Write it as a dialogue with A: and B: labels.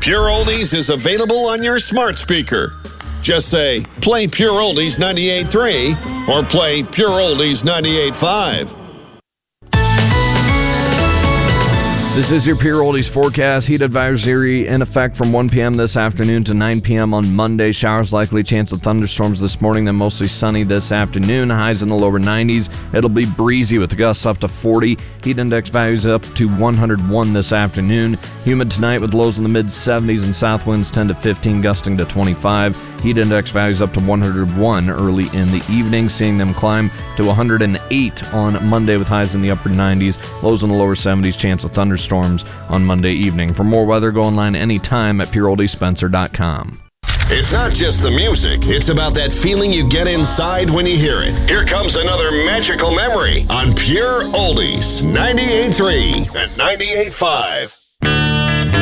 A: Pure Oldies is available on your smart speaker. Just say, play Pure Oldies 98.3 or play Pure Oldies 98.5.
B: This is your Pure Oldies forecast. Heat advisory in effect from 1 p.m. this afternoon to 9 p.m. on Monday. Showers likely, chance of thunderstorms this morning, then mostly sunny this afternoon. Highs in the lower 90s. It'll be breezy with the gusts up to 40. Heat index values up to 101 this afternoon. Humid tonight with lows in the mid-70s and south winds 10 to 15, gusting to 25. Heat index values up to 101 early in the evening, seeing them climb to 108 on Monday with highs in the upper 90s, lows in the lower 70s, chance of thunderstorms on Monday evening. For more weather, go online anytime at pureoldiespencer.com.
A: It's not just the music, it's about that feeling you get inside when you hear it. Here comes another magical memory on Pure Oldies 98.3 and 98.5.